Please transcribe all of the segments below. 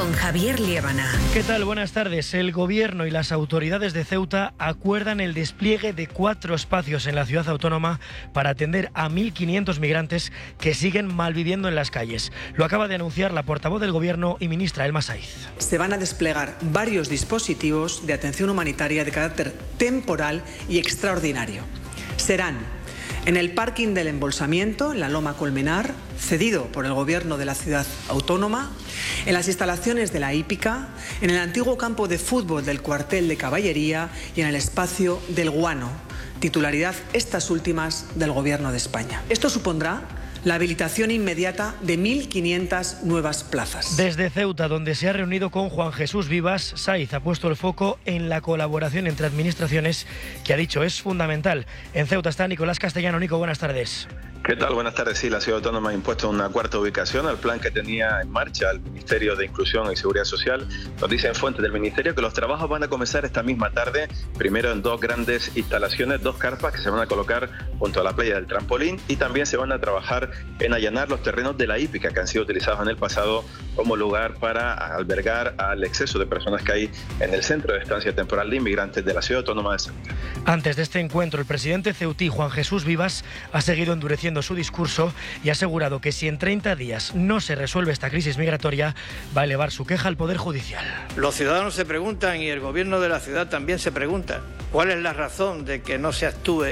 con Javier Liébana. ¿Qué tal? Buenas tardes. El Gobierno y las autoridades de Ceuta acuerdan el despliegue de 4 espacios en la ciudad autónoma para atender a 1.500 migrantes que siguen malviviendo en las calles. Lo acaba de anunciar la portavoz del Gobierno y ministra Elma Saiz. Se van a desplegar varios dispositivos de atención humanitaria de carácter temporal y extraordinario. Serán en el parking del embolsamiento, en la Loma Colmenar, cedido por el Gobierno de la ciudad autónoma, en las instalaciones de la hípica, en el antiguo campo de fútbol del cuartel de caballería y en el espacio del Guano, titularidad estas últimas del Gobierno de España. Esto supondrá la habilitación inmediata de 1.500 nuevas plazas. Desde Ceuta, donde se ha reunido con Juan Jesús Vivas, Saiz ha puesto el foco en la colaboración entre administraciones, que ha dicho es fundamental. En Ceuta está Nicolás Castellano. Nico, buenas tardes. ¿Qué tal? Buenas tardes. Sí, la Ciudad Autónoma ha impuesto una cuarta ubicación al plan que tenía en marcha el Ministerio de Inclusión y Seguridad Social. Nos dicen fuentes del Ministerio que los trabajos van a comenzar esta misma tarde, primero en 2 grandes instalaciones, 2 carpas que se van a colocar junto a la playa del Trampolín, y también se van a trabajar en allanar los terrenos de la hípica que han sido utilizados en el pasado como lugar para albergar al exceso de personas que hay en el centro de estancia temporal de inmigrantes de la Ciudad Autónoma de Ceuta. Antes de este encuentro, el presidente ceutí, Juan Jesús Vivas, ha seguido endureciendo su discurso y ha asegurado que si en 30 días no se resuelve esta crisis migratoria, va a elevar su queja al Poder Judicial. Los ciudadanos se preguntan, y el Gobierno de la ciudad también se pregunta, ¿cuál es la razón de que no se actúe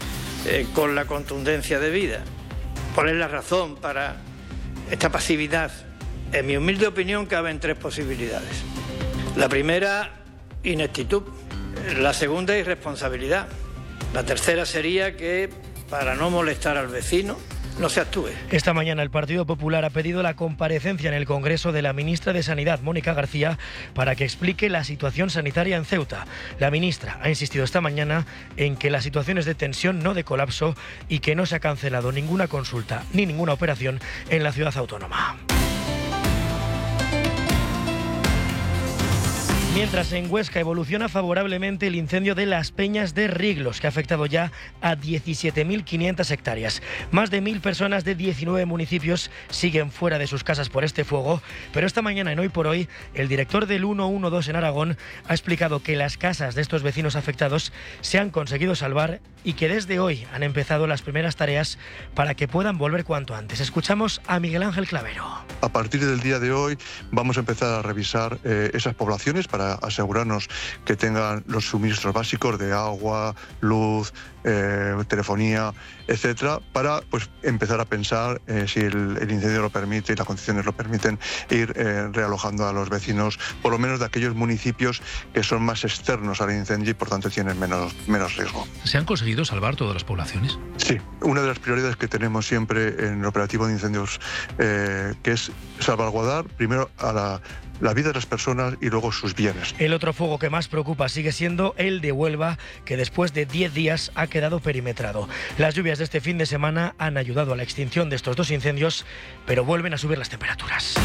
con la contundencia debida? ¿Cuál es la razón para esta pasividad? En mi humilde opinión caben 3 posibilidades. La primera, ineptitud. La segunda, irresponsabilidad. La tercera sería que, para no molestar al vecino, no se actúe. Esta mañana el Partido Popular ha pedido la comparecencia en el Congreso de la ministra de Sanidad, Mónica García, para que explique la situación sanitaria en Ceuta. La ministra ha insistido esta mañana en que la situación es de tensión, no de colapso, y que no se ha cancelado ninguna consulta ni ninguna operación en la ciudad autónoma. Mientras en Huesca evoluciona favorablemente el incendio de Las Peñas de Riglos, que ha afectado ya a 17.500 hectáreas. Más de 1.000 personas de 19 municipios siguen fuera de sus casas por este fuego, pero esta mañana en Hoy por Hoy, el director del 112 en Aragón ha explicado que las casas de estos vecinos afectados se han conseguido salvar y que desde hoy han empezado las primeras tareas para que puedan volver cuanto antes. Escuchamos a Miguel Ángel Clavero. A partir del día de hoy vamos a empezar a revisar esas poblaciones para asegurarnos que tengan los suministros básicos de agua, luz, telefonía, etcétera, para empezar a pensar si el incendio lo permite y las condiciones lo permiten, ir realojando a los vecinos, por lo menos de aquellos municipios que son más externos al incendio y por tanto tienen menos riesgo. ¿Se han conseguido salvar todas las poblaciones? Sí, una de las prioridades que tenemos siempre en el operativo de incendios, que es salvaguardar primero a la vida de las personas y luego sus bienes. El otro fuego que más preocupa sigue siendo el de Huelva, que después de 10 días ha quedado perimetrado. Las lluvias de este fin de semana han ayudado a la extinción de estos 2 incendios, pero vuelven a subir las temperaturas.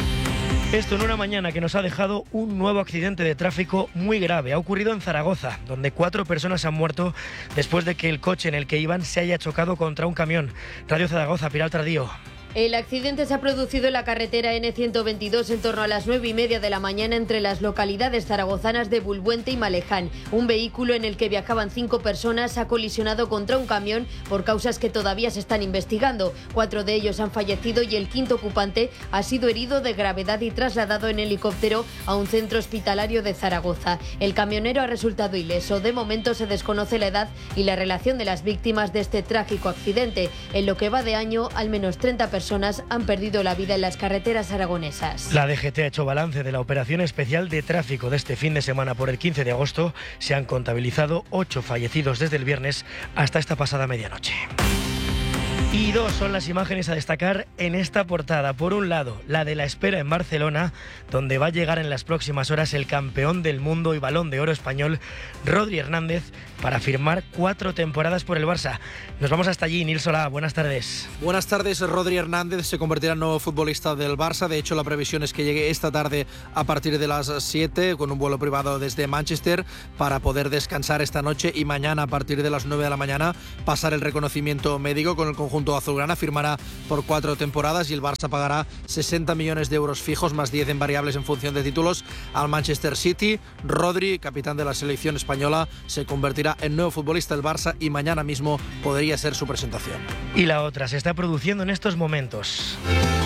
Esto en una mañana que nos ha dejado un nuevo accidente de tráfico muy grave. Ha ocurrido en Zaragoza, donde 4 personas han muerto después de que el coche en el que iban se haya chocado contra un camión. Radio Zaragoza, Pilar Tardío. El accidente se ha producido en la carretera N122 en torno a las 9:30 de la mañana entre las localidades zaragozanas de Bulbuente y Maleján. Un vehículo en el que viajaban 5 personas ha colisionado contra un camión por causas que todavía se están investigando. 4 de ellos han fallecido y el 5º ocupante ha sido herido de gravedad y trasladado en helicóptero a un centro hospitalario de Zaragoza. El camionero ha resultado ileso. De momento se desconoce la edad y la relación de las víctimas de este trágico accidente. En lo que va de año, al menos 30 personas han perdido la vida en las carreteras aragonesas. La DGT ha hecho balance de la operación especial de tráfico de este fin de semana. Por el 15 de agosto se han contabilizado 8 fallecidos desde el viernes hasta esta pasada medianoche. Y 2 son las imágenes a destacar en esta portada. Por un lado, la de la espera en Barcelona, donde va a llegar en las próximas horas el campeón del mundo y Balón de Oro español, Rodri Hernández, para firmar 4 temporadas por el Barça. Nos vamos hasta allí. Nils Solá, buenas tardes. Buenas tardes. Rodri Hernández se convertirá en nuevo futbolista del Barça. De hecho, la previsión es que llegue esta tarde a partir de las 7 con un vuelo privado desde Manchester para poder descansar esta noche y mañana a partir de las 9 de la mañana pasar el reconocimiento médico con el conjunto conjunto azulgrana firmará por 4 temporadas y el Barça pagará 60 millones de euros fijos más 10 en variables en función de títulos al Manchester City. Rodri, capitán de la selección española, se convertirá en nuevo futbolista del Barça y mañana mismo podría ser su presentación. Y la otra se está produciendo en estos momentos.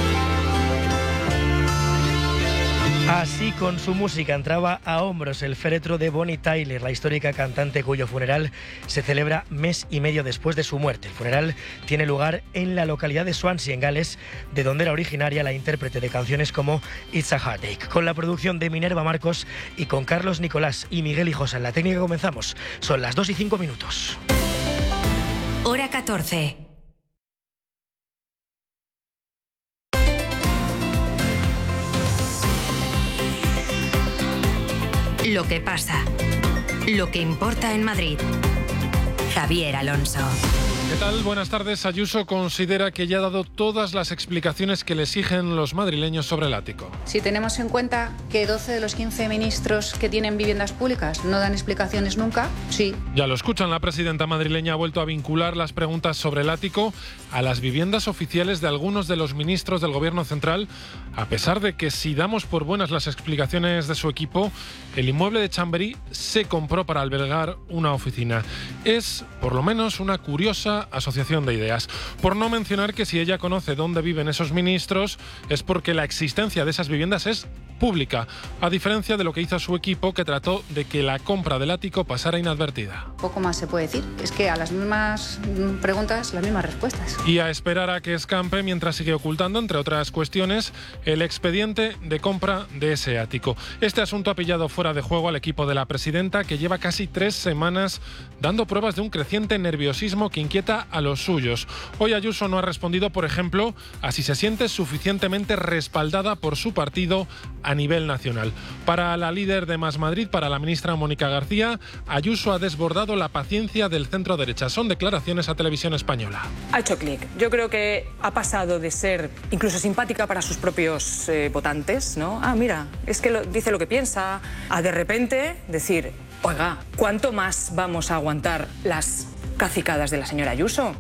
Así, con su música, entraba a hombros el féretro de Bonnie Tyler, la histórica cantante cuyo funeral se celebra mes y medio después de su muerte. El funeral tiene lugar en la localidad de Swansea, en Gales, de donde era originaria la intérprete de canciones como It's a Heartache. Con la producción de Minerva Marcos y con Carlos Nicolás y Miguel Hijosa en la técnica comenzamos. Son las 2:05. Hora 14. Lo que pasa, lo que importa en Madrid. Javier Alonso. ¿Qué tal? Buenas tardes. Ayuso considera que ya ha dado todas las explicaciones que le exigen los madrileños sobre el ático. Si tenemos en cuenta que 12 de los 15 ministros que tienen viviendas públicas no dan explicaciones nunca, sí. Ya lo escuchan, la presidenta madrileña ha vuelto a vincular las preguntas sobre el ático a las viviendas oficiales de algunos de los ministros del Gobierno central, a pesar de que, si damos por buenas las explicaciones de su equipo, el inmueble de Chamberí se compró para albergar una oficina. Es, por lo menos, una curiosa asociación de ideas. Por no mencionar que si ella conoce dónde viven esos ministros es porque la existencia de esas viviendas es pública, a diferencia de lo que hizo su equipo, que trató de que la compra del ático pasara inadvertida. Poco más se puede decir. Es que a las mismas preguntas, las mismas respuestas. Y a esperar a que escampe mientras sigue ocultando, entre otras cuestiones, el expediente de compra de ese ático. Este asunto ha pillado fuera de juego al equipo de la presidenta, que lleva casi 3 semanas dando pruebas de un creciente nerviosismo que inquieta a los suyos. Hoy Ayuso no ha respondido, por ejemplo, a si se siente suficientemente respaldada por su partido a nivel nacional. Para la líder de Más Madrid, para la ministra Mónica García, Ayuso ha desbordado la paciencia del centro derecha. Son declaraciones a Televisión Española. Ha hecho clic. Yo creo que ha pasado de ser incluso simpática para sus propios votantes, ¿no? Ah, mira, es que dice lo que piensa, a de repente decir, oiga, ¿cuánto más vamos a aguantar las cacicadas de la señora Ayuso?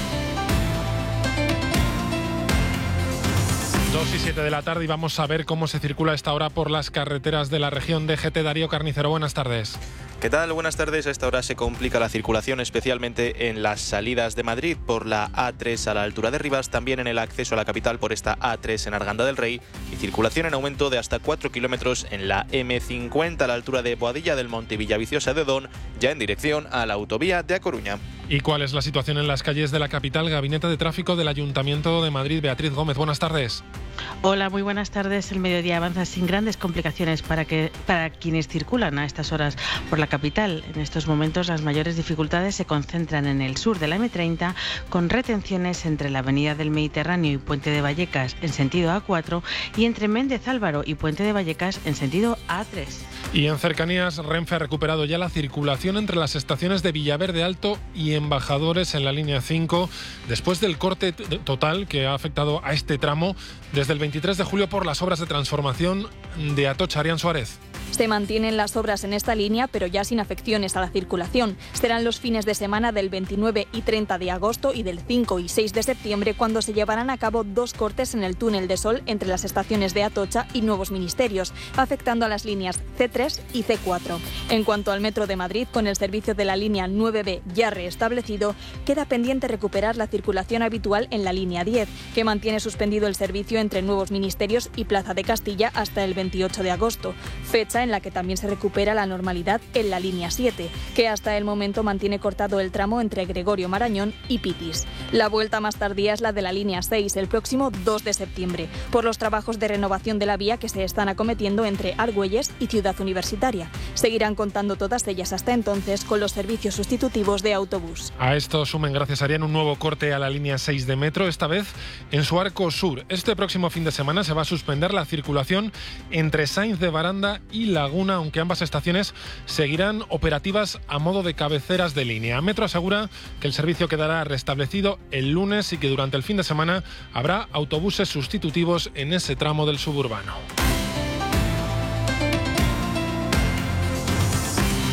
2:07 de la tarde y vamos a ver cómo se circula a esta hora por las carreteras de la región. DGT, Darío Carnicero, buenas tardes. ¿Qué tal? Buenas tardes. A esta hora se complica la circulación, especialmente en las salidas de Madrid por la A3 a la altura de Rivas, también en el acceso a la capital por esta A3 en Arganda del Rey, y circulación en aumento de hasta 4 kilómetros en la M50 a la altura de Boadilla del Monte y Villaviciosa de Odón, ya en dirección a la autovía de A Coruña. ¿Y cuál es la situación en las calles de la capital? Gabinete de Tráfico del Ayuntamiento de Madrid, Beatriz Gómez, buenas tardes. Hola, muy buenas tardes. El mediodía avanza sin grandes complicaciones para quienes circulan a estas horas por la capital. En estos momentos las mayores dificultades se concentran en el sur de la M30, con retenciones entre la Avenida del Mediterráneo y Puente de Vallecas en sentido A4 y entre Méndez Álvaro y Puente de Vallecas en sentido A3. Y en cercanías, Renfe ha recuperado ya la circulación entre las estaciones de Villaverde Alto y Embajadores en la línea 5, después del corte total que ha afectado a este tramo desde el 23 de julio por las obras de transformación de Atocha. Arián Suárez. Se mantienen las obras en esta línea, pero ya sin afecciones a la circulación. Serán los fines de semana del 29 y 30 de agosto y del 5 y 6 de septiembre cuando se llevarán a cabo 2 cortes en el túnel de Sol entre las estaciones de Atocha y Nuevos Ministerios, afectando a las líneas C3 y C4. En cuanto al Metro de Madrid, con el servicio de la línea 9B ya restablecido, queda pendiente recuperar la circulación habitual en la línea 10, que mantiene suspendido el servicio entre Nuevos Ministerios y Plaza de Castilla hasta el 28 de agosto, fecha en la que también se recupera la normalidad en la línea 7, que hasta el momento mantiene cortado el tramo entre Gregorio Marañón y Pitis. La vuelta más tardía es la de la línea 6, el próximo 2 de septiembre, por los trabajos de renovación de la vía que se están acometiendo entre Argüelles y Ciudad Universitaria. Seguirán contando todas ellas hasta entonces con los servicios sustitutivos de autobús. A esto sumen, gracias Arián, un nuevo corte a la línea 6 de metro, esta vez en su arco sur. Este próximo fin de semana se va a suspender la circulación entre Sainz de Baranda y Laguna, aunque ambas estaciones seguirán operativas a modo de cabeceras de línea. Metro asegura que el servicio quedará restablecido el lunes y que durante el fin de semana habrá autobuses sustitutivos en ese tramo del suburbano.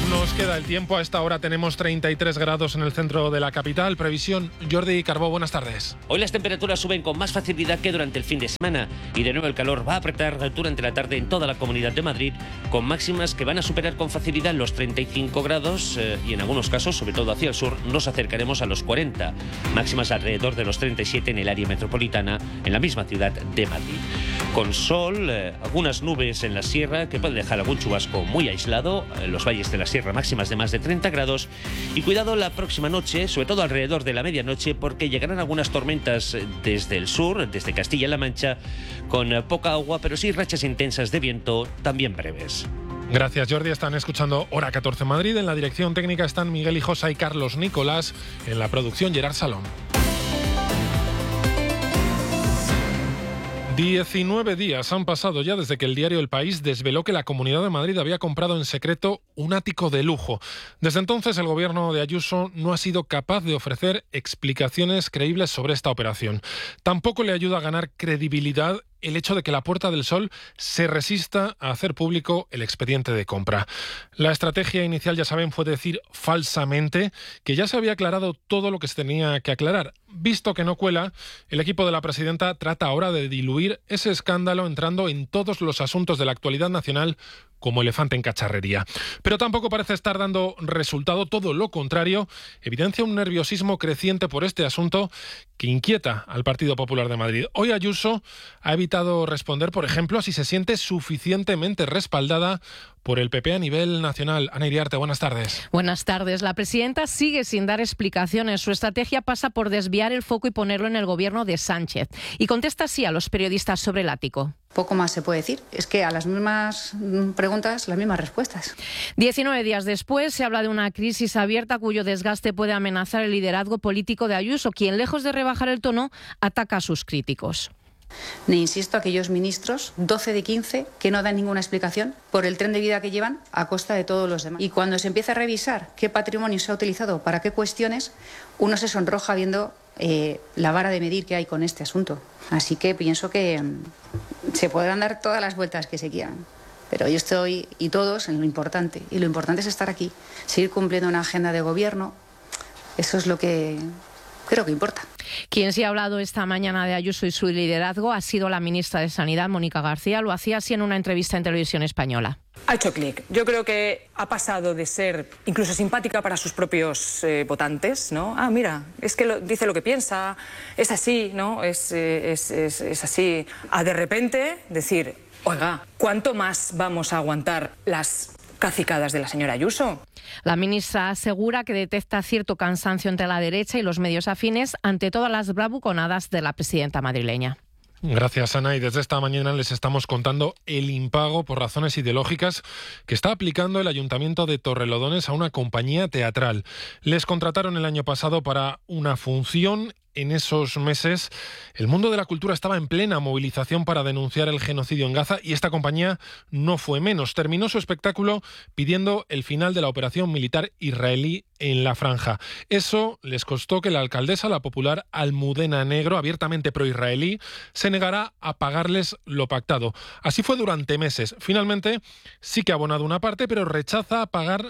Nos queda el tiempo. A esta hora tenemos 33 grados en el centro de la capital. Previsión, Jordi Carbó, buenas tardes. Hoy las temperaturas suben con más facilidad que durante el fin de semana y de nuevo el calor va a apretar durante la tarde en toda la Comunidad de Madrid, con máximas que van a superar con facilidad los 35 grados y en algunos casos, sobre todo hacia el sur, nos acercaremos a los 40. Máximas alrededor de los 37 en el área metropolitana, en la misma ciudad de Madrid. Con sol, algunas nubes en la sierra que pueden dejar algún chubasco muy aislado, los valles de la sierra máximas de más de 30 grados y cuidado la próxima noche, sobre todo alrededor de la medianoche, porque llegarán algunas tormentas desde el sur, desde Castilla-La Mancha, con poca agua, pero sí rachas intensas de viento, también breves. Gracias, Jordi. Están escuchando Hora 14 Madrid. En la dirección técnica están Miguel Hijosa y Carlos Nicolás. En la producción, Gerard Salón. 19 días han pasado ya desde que el diario El País desveló que la Comunidad de Madrid había comprado en secreto un ático de lujo. Desde entonces, el gobierno de Ayuso no ha sido capaz de ofrecer explicaciones creíbles sobre esta operación. Tampoco le ayuda a ganar credibilidad el hecho de que la Puerta del Sol se resista a hacer público el expediente de compra. La estrategia inicial, ya saben, fue decir falsamente que ya se había aclarado todo lo que se tenía que aclarar. Visto que no cuela, el equipo de la presidenta trata ahora de diluir ese escándalo entrando en todos los asuntos de la actualidad nacional como elefante en cacharrería. Pero tampoco parece estar dando resultado, todo lo contrario, evidencia un nerviosismo creciente por este asunto que inquieta al Partido Popular de Madrid. Hoy Ayuso ha evitado responder, por ejemplo, a si se siente suficientemente respaldada por el PP a nivel nacional. Ana Iriarte, buenas tardes. Buenas tardes. La presidenta sigue sin dar explicaciones. Su estrategia pasa por desviar el foco y ponerlo en el gobierno de Sánchez. Y contesta así a los periodistas sobre el ático. Poco más se puede decir. Es que a las mismas preguntas, las mismas respuestas. 19 días después se habla de una crisis abierta cuyo desgaste puede amenazar el liderazgo político de Ayuso, quien, lejos de rebajar el tono, ataca a sus críticos. Ni insisto a aquellos ministros, 12 de 15, que no dan ninguna explicación por el tren de vida que llevan a costa de todos los demás. Y cuando se empieza a revisar qué patrimonio se ha utilizado para qué cuestiones, uno se sonroja viendo la vara de medir que hay con este asunto. Así que pienso que se podrán dar todas las vueltas que se quieran. Pero yo estoy, y todos, en lo importante. Y lo importante es estar aquí, seguir cumpliendo una agenda de gobierno. Eso es lo que creo que importa. Quien sí ha hablado esta mañana de Ayuso y su liderazgo ha sido la ministra de Sanidad, Mónica García. Lo hacía así en una entrevista en Televisión Española. Ha hecho clic. Yo creo que ha pasado de ser incluso simpática para sus propios votantes, ¿no? Ah, mira, es que dice lo que piensa, es así, ¿no? Es así. A de repente decir, oiga, ¿cuánto más vamos a aguantar las cacicadas de la señora Ayuso? La ministra asegura que detecta cierto cansancio entre la derecha y los medios afines ante todas las bravuconadas de la presidenta madrileña. Gracias, Ana. Y desde esta mañana les estamos contando el impago por razones ideológicas que está aplicando el Ayuntamiento de Torrelodones a una compañía teatral. Les contrataron el año pasado para una función. En esos meses, el mundo de la cultura estaba en plena movilización para denunciar el genocidio en Gaza y esta compañía no fue menos. Terminó su espectáculo pidiendo el final de la operación militar israelí en la franja. Eso les costó que la alcaldesa, la popular Almudena Negro, abiertamente proisraelí, se negara a pagarles lo pactado. Así fue durante meses. Finalmente, sí que ha abonado una parte, pero rechaza pagar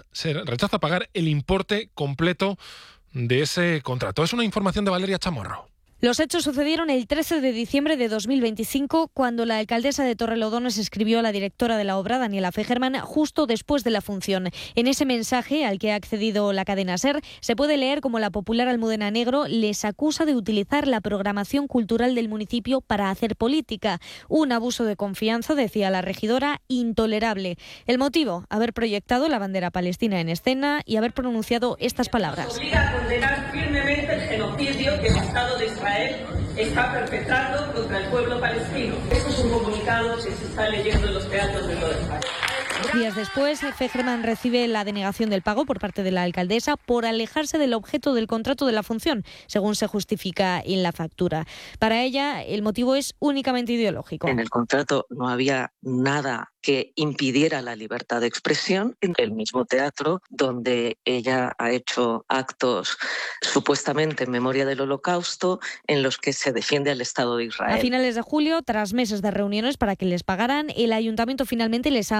el importe completo de ese contrato. Es una información de Valeria Chamorro. Los hechos sucedieron el 13 de diciembre de 2025, cuando la alcaldesa de Torrelodones escribió a la directora de la obra, Daniela Fegerman, justo después de la función. En ese mensaje, al que ha accedido la cadena SER, se puede leer como la popular Almudena Negro les acusa de utilizar la programación cultural del municipio para hacer política. Un abuso de confianza, decía la regidora, intolerable. El motivo, haber proyectado la bandera palestina en escena y haber pronunciado estas palabras. Nos obliga a condenar firmemente el genocidio que el Estado de Israel está perpetrando contra el pueblo palestino. Esto es un comunicado que se está leyendo en los teatros de toda España. Días después, Fegerman recibe la denegación del pago por parte de la alcaldesa por alejarse del objeto del contrato de la función, según se justifica en la factura. Para ella, el motivo es únicamente ideológico. En el contrato no había nada que impidiera la libertad de expresión en el mismo teatro donde ella ha hecho actos supuestamente en memoria del Holocausto en los que se defiende al Estado de Israel. A finales de julio, tras meses de reuniones para que les pagaran, el ayuntamiento finalmente les ha abonado la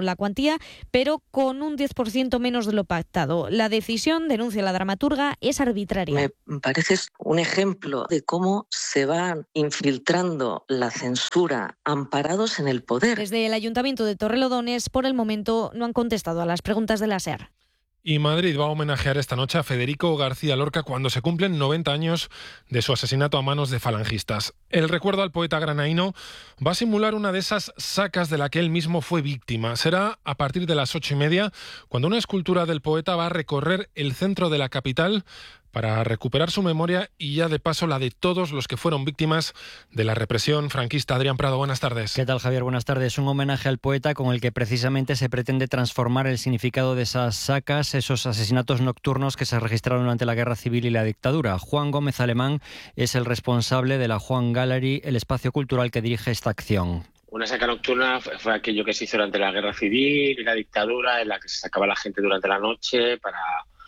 la cuantía, pero con un 10% menos de lo pactado. La decisión, denuncia la dramaturga, es arbitraria. Me parece un ejemplo de cómo se van infiltrando la censura amparados en el poder. Desde el Ayuntamiento de Torrelodones, por el momento, no han contestado a las preguntas de la SER. Y Madrid va a homenajear esta noche a Federico García Lorca cuando se cumplen 90 años de su asesinato a manos de falangistas. El recuerdo al poeta granaíno va a simular una de esas sacas de la que él mismo fue víctima. Será a partir de las 8:30, cuando una escultura del poeta va a recorrer el centro de la capital para recuperar su memoria y ya de paso la de todos los que fueron víctimas de la represión franquista. Adrián Prado, buenas tardes. ¿Qué tal, Javier? Buenas tardes. Un homenaje al poeta con el que precisamente se pretende transformar el significado de esas sacas, esos asesinatos nocturnos que se registraron durante la Guerra Civil y la dictadura. Juan Gómez Alemán es el responsable de la Juan Gallery, el espacio cultural que dirige esta acción. Una saca nocturna fue aquello que se hizo durante la Guerra Civil y la dictadura, en la que se sacaba a la gente durante la noche para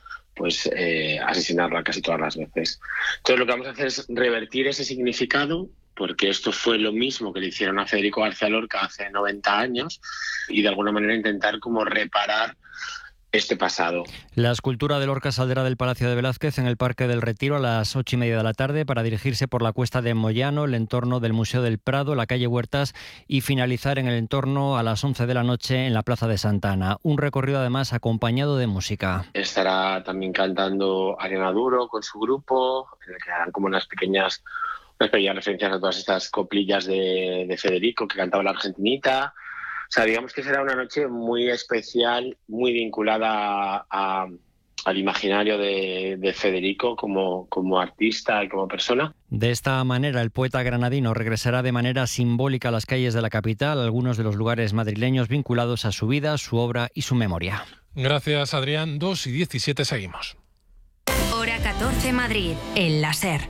asesinarla casi todas las veces. Entonces lo que vamos a hacer es revertir ese significado, porque esto fue lo mismo que le hicieron a Federico García Lorca hace 90 años y de alguna manera intentar como reparar este pasado. La escultura de Lorca saldrá del Palacio de Velázquez en el Parque del Retiro a las 8:30 de la tarde para dirigirse por la Cuesta de Moyano, el entorno del Museo del Prado, la calle Huertas y finalizar en el entorno a las 11 de la noche en la Plaza de Santa Ana. Un recorrido además acompañado de música. Estará también cantando Ariana Duro con su grupo, en el que harán como unas pequeñas referencias a todas estas coplillas de Federico que cantaba la argentinita. O sea, digamos que será una noche muy especial, muy vinculada al imaginario de Federico como artista y como persona. De esta manera, el poeta granadino regresará de manera simbólica a las calles de la capital, algunos de los lugares madrileños vinculados a su vida, su obra y su memoria. Gracias, Adrián. 2:17 seguimos. Hora 14 Madrid, en la SER.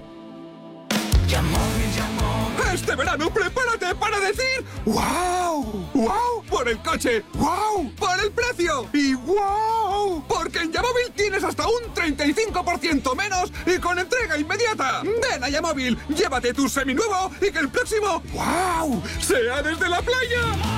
Este verano prepárate para decir ¡wow! ¡Wow! Por el coche, ¡wow! Por el precio y ¡wow! Porque en Yamóvil tienes hasta un 35% menos y con entrega inmediata. Ven a Yamóvil, llévate tu seminuevo y que el próximo ¡wow! sea desde la playa.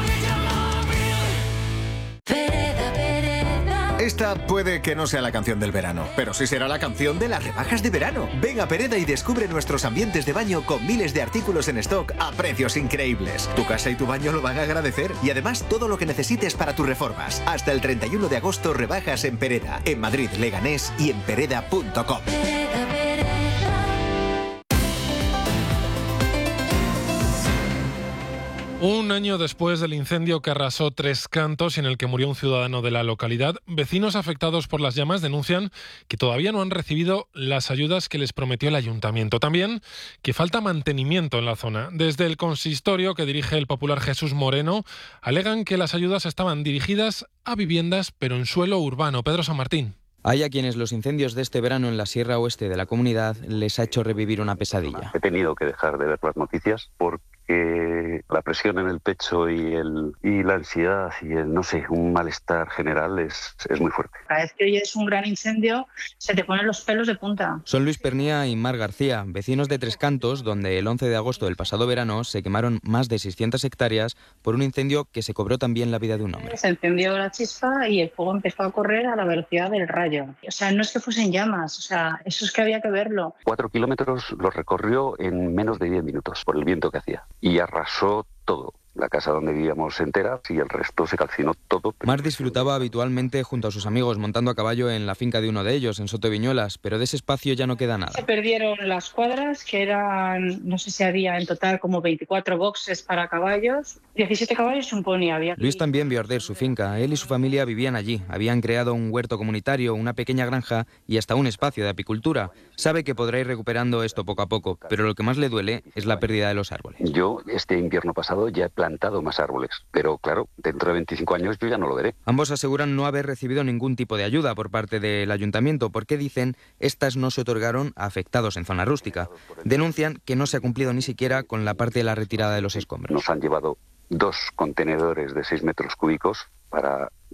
Esta puede que no sea la canción del verano, pero sí será la canción de las rebajas de verano. Ven a Pereda y descubre nuestros ambientes de baño con miles de artículos en stock a precios increíbles. Tu casa y tu baño lo van a agradecer y además todo lo que necesites para tus reformas. Hasta el 31 de agosto rebajas en Pereda, en Madrid, Leganés y en pereda.com. Un año después del incendio que arrasó Tres Cantos y en el que murió un ciudadano de la localidad, vecinos afectados por las llamas denuncian que todavía no han recibido las ayudas que les prometió el ayuntamiento. También que falta mantenimiento en la zona. Desde el consistorio que dirige el popular Jesús Moreno, alegan que las ayudas estaban dirigidas a viviendas, pero en suelo urbano. Pedro San Martín. Hay a quienes los incendios de este verano en la Sierra Oeste de la comunidad les ha hecho revivir una pesadilla. He tenido que dejar de ver las noticias porque la presión en el pecho y la ansiedad y un malestar general es muy fuerte. Cada vez que oyes un gran incendio se te ponen los pelos de punta. Son Luis Pernía y Mar García, vecinos de Tres Cantos, donde el 11 de agosto del pasado verano se quemaron más de 600 hectáreas por un incendio que se cobró también la vida de un hombre. Se encendió la chispa y el fuego empezó a correr a la velocidad del rayo. O sea, no es que fuesen llamas, o sea, eso es que había que verlo. 4 kilómetros los recorrió en menos de 10 minutos por el viento que hacía y arrasó todo. La casa donde vivíamos entera y el resto se calcinó todo. Mar disfrutaba habitualmente junto a sus amigos montando a caballo en la finca de uno de ellos, en Sotoviñuelas, pero de ese espacio ya no queda nada. Se perdieron las cuadras, que eran, no sé si había en total como 24 boxes para caballos, 17 caballos y un pony había. Luis también vio arder su finca. Él y su familia vivían allí. Habían creado un huerto comunitario, una pequeña granja y hasta un espacio de apicultura. Sabe que podrá ir recuperando esto poco a poco, pero lo que más le duele es la pérdida de los árboles. Yo este invierno pasado ya he plantado más árboles, pero claro, dentro de 25 años yo ya no lo veré. Ambos aseguran no haber recibido ningún tipo de ayuda por parte del ayuntamiento, porque dicen estas no se otorgaron a afectados en zona rústica. Denuncian que no se ha cumplido ni siquiera con la parte de la retirada de los escombros. Nos han llevado 2 contenedores de 6 metros cúbicos para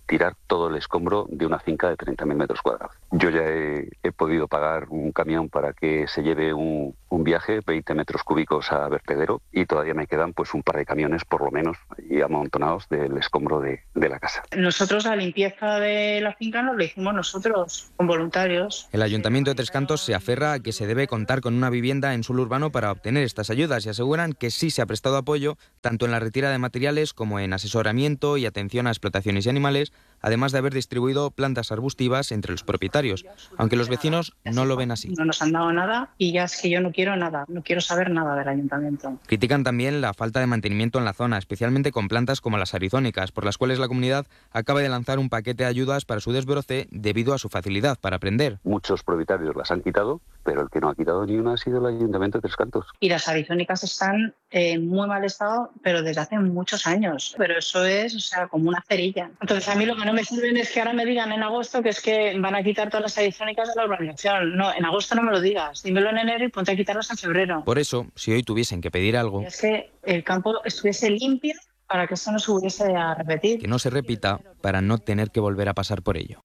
tirar todo el escombro de una finca de 30.000 metros cuadrados. Yo ya he podido pagar un camión para que se lleve un viaje, 20 metros cúbicos a vertedero, y todavía me quedan pues un par de camiones por lo menos y amontonados del escombro de la casa. Nosotros la limpieza de la finca nos la hicimos nosotros, con voluntarios. El Ayuntamiento de Tres Cantos se aferra a que se debe contar con una vivienda en suelo urbano para obtener estas ayudas y aseguran que sí se ha prestado apoyo tanto en la retirada de materiales como en asesoramiento y atención a explotaciones y animales, además de haber distribuido plantas arbustivas entre los propietarios, aunque los vecinos no lo ven así. No nos han dado nada y ya es que yo no quiero nada, no quiero saber nada del ayuntamiento. Critican también la falta de mantenimiento en la zona, especialmente con plantas como las arizónicas, por las cuales la comunidad acaba de lanzar un paquete de ayudas para su desbroce debido a su facilidad para aprender. Muchos propietarios las han quitado, pero el que no ha quitado ni una ha sido el Ayuntamiento de Tres Cantos. Y las arizónicas están en muy mal estado, pero desde hace muchos años. Pero eso es, o sea, como una cerilla. Entonces a mí lo que no me sirven es que ahora me digan en agosto que es que van a quitar todas las arizónicas de la urbanización. No, en agosto no me lo digas. Dímelo en enero y ponte a quitarlas en febrero. Por eso, si hoy tuviesen que pedir algo, es que el campo estuviese limpio para que esto no se volviese a repetir. Que no se repita para no tener que volver a pasar por ello.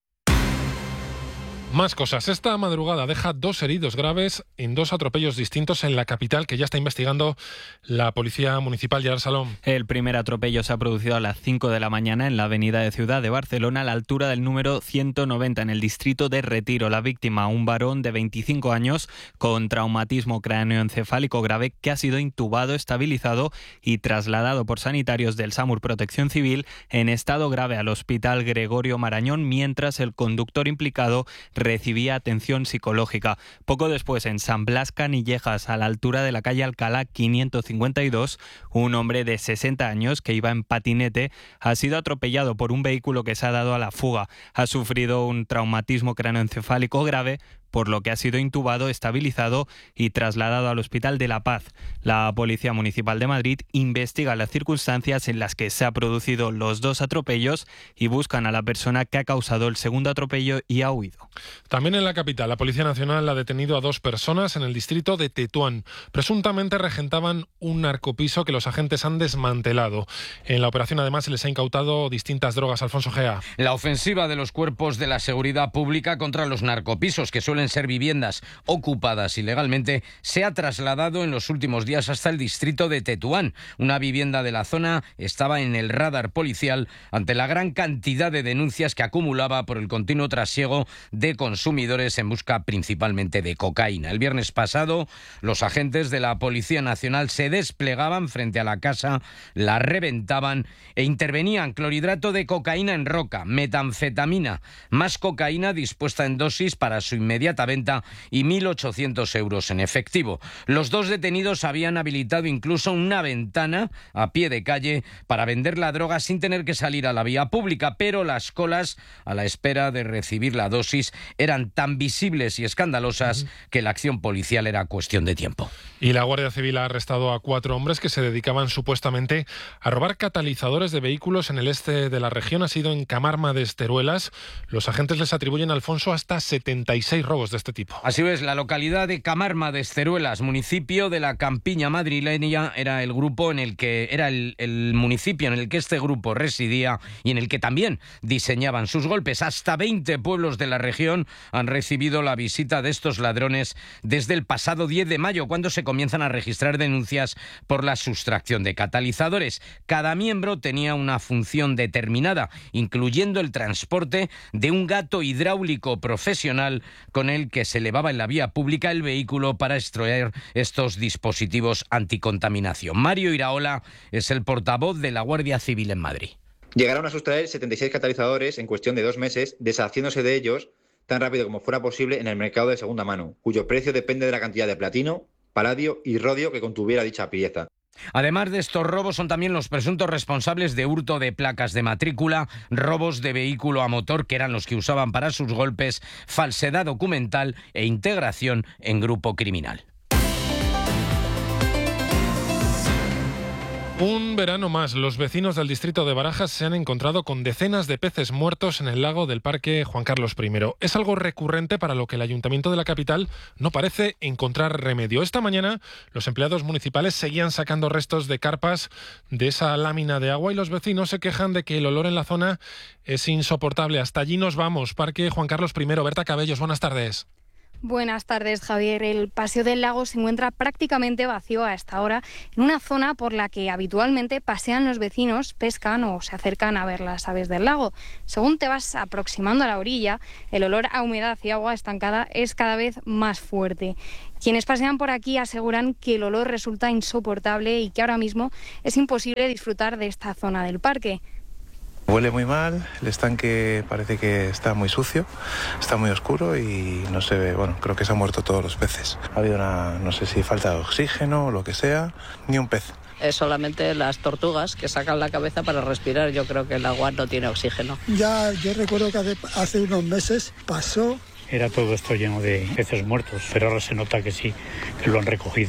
Más cosas. Esta madrugada deja 2 heridos graves en 2 atropellos distintos en la capital que ya está investigando la Policía Municipal. Gerard Salom. El primer atropello se ha producido a las 5 de la mañana en la avenida de Ciudad de Barcelona, a la altura del número 190 en el distrito de Retiro. La víctima, un varón de 25 años con traumatismo cráneoencefálico grave que ha sido intubado, estabilizado y trasladado por sanitarios del SAMUR Protección Civil en estado grave al Hospital Gregorio Marañón, mientras el conductor implicado recibía atención psicológica. Poco después, en San Blas Canillejas, a la altura de la calle Alcalá 552, un hombre de 60 años que iba en patinete ha sido atropellado por un vehículo que se ha dado a la fuga. Ha sufrido un traumatismo cráneoencefálico grave, por lo que ha sido intubado, estabilizado y trasladado al Hospital de la Paz. La Policía Municipal de Madrid investiga las circunstancias en las que se han producido los 2 atropellos y buscan a la persona que ha causado el segundo atropello y ha huido. También en la capital, la Policía Nacional ha detenido a 2 personas en el distrito de Tetuán. Presuntamente regentaban un narcopiso que los agentes han desmantelado. En la operación, además, se les ha incautado distintas drogas. Alfonso Gea. La ofensiva de los cuerpos de la seguridad pública contra los narcopisos, que suelen ser viviendas ocupadas ilegalmente, se ha trasladado en los últimos días hasta el distrito de Tetuán. Una vivienda de la zona estaba en el radar policial ante la gran cantidad de denuncias que acumulaba por el continuo trasiego de consumidores en busca principalmente de cocaína. El viernes pasado, los agentes de la Policía Nacional se desplegaban frente a la casa, la reventaban e intervenían clorhidrato de cocaína en roca, metanfetamina, más cocaína dispuesta en dosis para su inmediata venta y 1.800 euros en efectivo. Los 2 detenidos habían habilitado incluso una ventana a pie de calle para vender la droga sin tener que salir a la vía pública, pero las colas a la espera de recibir la dosis eran tan visibles y escandalosas que la acción policial era cuestión de tiempo. Y la Guardia Civil ha arrestado a 4 hombres que se dedicaban supuestamente a robar catalizadores de vehículos en el este de la región. Ha sido en Camarma de Esteruelas. Los agentes les atribuyen, Alfonso, hasta 76 robos de este tipo. Así es, la localidad de Camarma de Esteruelas, municipio de la campiña madrileña, era el grupo en el que era el municipio en el que este grupo residía y en el que también diseñaban sus golpes. Hasta 20 pueblos de la región han recibido la visita de estos ladrones desde el pasado 10 de mayo, cuando se comienzan a registrar denuncias por la sustracción de catalizadores. Cada miembro tenía una función determinada, incluyendo el transporte de un gato hidráulico profesional con el que se elevaba en la vía pública el vehículo para extraer estos dispositivos anticontaminación. Mario Iraola es el portavoz de la Guardia Civil en Madrid. Llegaron a sustraer 76 catalizadores en cuestión de 2 meses, deshaciéndose de ellos tan rápido como fuera posible en el mercado de segunda mano, cuyo precio depende de la cantidad de platino, paladio y rodio que contuviera dicha pieza. Además de estos robos, son también los presuntos responsables de hurto de placas de matrícula, robos de vehículo a motor, que eran los que usaban para sus golpes, falsedad documental e integración en grupo criminal. Un verano más, los vecinos del distrito de Barajas se han encontrado con decenas de peces muertos en el lago del Parque Juan Carlos I. Es algo recurrente para lo que el ayuntamiento de la capital no parece encontrar remedio. Esta mañana los empleados municipales seguían sacando restos de carpas de esa lámina de agua y los vecinos se quejan de que el olor en la zona es insoportable. Hasta allí nos vamos. Parque Juan Carlos I. Berta Cabellos, buenas tardes. Buenas tardes, Javier. El Paseo del Lago se encuentra prácticamente vacío a esta hora, en una zona por la que habitualmente pasean los vecinos, pescan o se acercan a ver las aves del lago. Según te vas aproximando a la orilla, el olor a humedad y agua estancada es cada vez más fuerte. Quienes pasean por aquí aseguran que el olor resulta insoportable y que ahora mismo es imposible disfrutar de esta zona del parque. Huele muy mal, el estanque parece que está muy sucio, está muy oscuro y no se ve, creo que se han muerto todos los peces. Ha habido no sé si falta de oxígeno o lo que sea, ni un pez. Es solamente las tortugas que sacan la cabeza para respirar, yo creo que el agua no tiene oxígeno. Ya, yo recuerdo que hace unos meses pasó. Era todo esto lleno de peces muertos, pero ahora se nota que sí, que lo han recogido.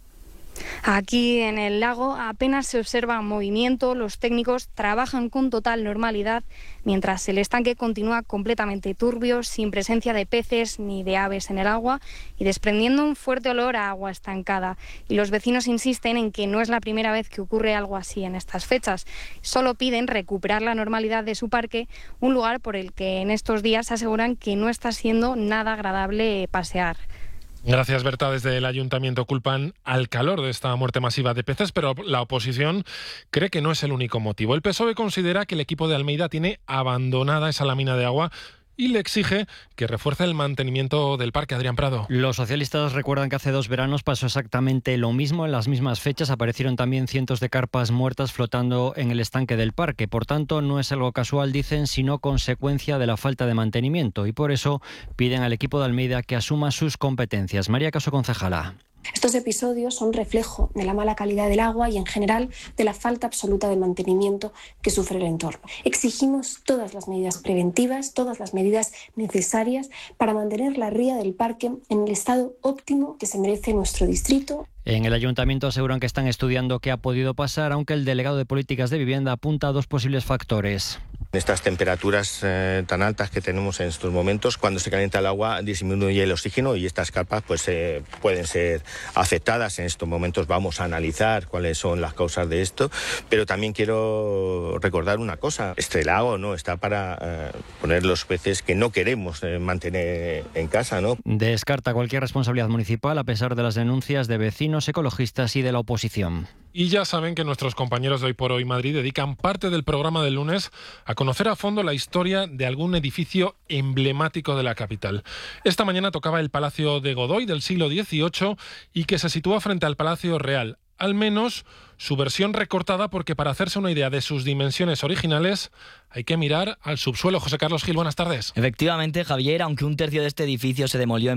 Aquí en el lago apenas se observa movimiento, los técnicos trabajan con total normalidad, mientras el estanque continúa completamente turbio, sin presencia de peces ni de aves en el agua y desprendiendo un fuerte olor a agua estancada. Y los vecinos insisten en que no es la primera vez que ocurre algo así en estas fechas. Solo piden recuperar la normalidad de su parque, un lugar por el que en estos días aseguran que no está siendo nada agradable pasear. Gracias, Berta. Desde el ayuntamiento culpan al calor de esta muerte masiva de peces, pero la oposición cree que no es el único motivo. El PSOE considera que el equipo de Almeida tiene abandonada esa lámina de agua y le exige que refuerce el mantenimiento del parque. Adrián Prado. Los socialistas recuerdan que hace 2 veranos pasó exactamente lo mismo. En las mismas fechas aparecieron también cientos de carpas muertas flotando en el estanque del parque. Por tanto, no es algo casual, dicen, sino consecuencia de la falta de mantenimiento. Y por eso piden al equipo de Almeida que asuma sus competencias. María Caso, concejala. Estos episodios son reflejo de la mala calidad del agua y, en general, de la falta absoluta de mantenimiento que sufre el entorno. Exigimos todas las medidas preventivas, todas las medidas necesarias para mantener la ría del parque en el estado óptimo que se merece nuestro distrito. En el ayuntamiento aseguran que están estudiando qué ha podido pasar, aunque el delegado de Políticas de Vivienda apunta a 2 posibles factores. Estas temperaturas tan altas que tenemos en estos momentos, cuando se calienta el agua disminuye el oxígeno y estas carpas pueden ser afectadas. En estos momentos vamos a analizar cuáles son las causas de esto, pero también quiero recordar una cosa. Este lago no está para poner los peces que no queremos mantener en casa, ¿no? Descarta cualquier responsabilidad municipal a pesar de las denuncias de vecinos, ecologistas y de la oposición. Y ya saben que nuestros compañeros de Hoy por Hoy Madrid dedican parte del programa del lunes a conocer a fondo la historia de algún edificio emblemático de la capital. Esta mañana tocaba el Palacio de Godoy del siglo XVIII y que se sitúa frente al Palacio Real. Al menos su versión recortada, porque para hacerse una idea de sus dimensiones originales hay que mirar al subsuelo. José Carlos Gil, buenas tardes. Efectivamente, Javier, aunque un tercio de este edificio se demolió en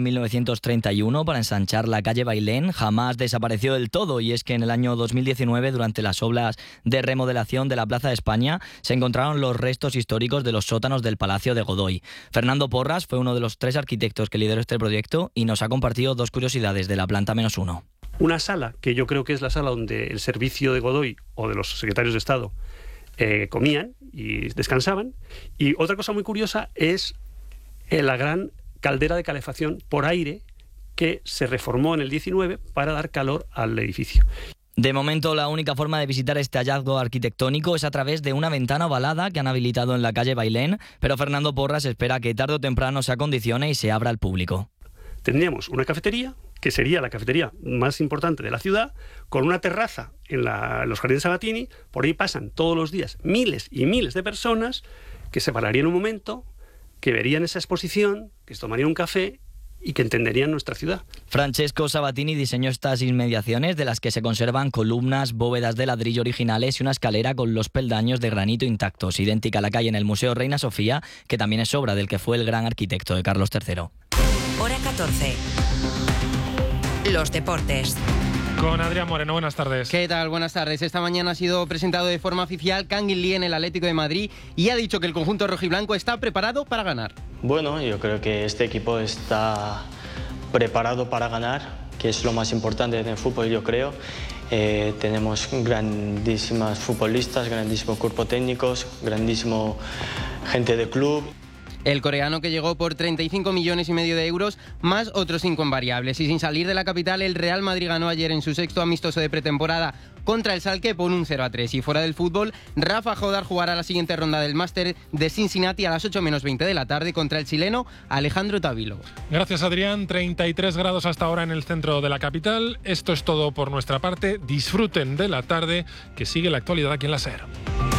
1931 para ensanchar la calle Bailén, jamás desapareció del todo, y es que en el año 2019, durante las obras de remodelación de la Plaza de España, se encontraron los restos históricos de los sótanos del Palacio de Godoy. Fernando Porras fue uno de los 3 arquitectos que lideró este proyecto y nos ha compartido 2 curiosidades de la planta -1. Una sala, que yo creo que es la sala donde el servicio de Godoy o de los secretarios de Estado comían y descansaban. Y otra cosa muy curiosa es la gran caldera de calefacción por aire que se reformó en el 19 para dar calor al edificio. De momento, la única forma de visitar este hallazgo arquitectónico es a través de una ventana ovalada que han habilitado en la calle Bailén, pero Fernando Porras espera que tarde o temprano se acondicione y se abra al público. Tendríamos una cafetería, que sería la cafetería más importante de la ciudad, con una terraza en los Jardines Sabatini. Por ahí pasan todos los días miles y miles de personas que se pararían un momento, que verían esa exposición, que se tomarían un café y que entenderían nuestra ciudad. Francesco Sabatini diseñó estas inmediaciones, de las que se conservan columnas, bóvedas de ladrillo originales y una escalera con los peldaños de granito intactos, idéntica a la que hay en el Museo Reina Sofía, que también es obra del que fue el gran arquitecto de Carlos III. Hora 14. Los deportes. Con Adrián Moreno, buenas tardes. ¿Qué tal? Buenas tardes. Esta mañana ha sido presentado de forma oficial Kangin Lee en el Atlético de Madrid y ha dicho que el conjunto rojiblanco está preparado para ganar. Bueno, yo creo que este equipo está preparado para ganar, que es lo más importante en el fútbol, yo creo. Tenemos grandísimas futbolistas, grandísimo cuerpo técnicos, grandísimo gente de club. El coreano, que llegó por 35,5 millones de euros, más otros 5 en variables. Y sin salir de la capital, el Real Madrid ganó ayer en su sexto amistoso de pretemporada contra el Schalke por un 0-3. Y fuera del fútbol, Rafa Jodar jugará la siguiente ronda del Máster de Cincinnati a las 8:20 de la tarde contra el chileno Alejandro Tavilo. Gracias, Adrián. 33 grados hasta ahora en el centro de la capital. Esto es todo por nuestra parte. Disfruten de la tarde, que sigue la actualidad aquí en la SER.